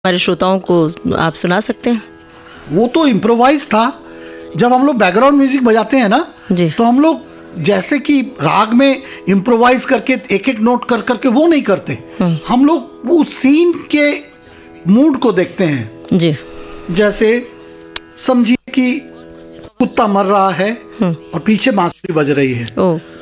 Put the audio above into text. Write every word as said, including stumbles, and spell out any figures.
हमारे श्रोताओं को आप सुना सकते हैं? वो तो इम्प्रोवाइज था। जब हम लोग बैकग्राउंड म्यूजिक बजाते हैं ना जी। तो हम लोग जैसे कि राग में इम्प्रोवाइज करके एक एक नोट कर करके वो नहीं करते। हम लोग वो सीन के मूड को देखते हैं। जी। जैसे समझिए कि कुत्ता मर रहा है और पीछे बांसुरी बज रही है। ओ।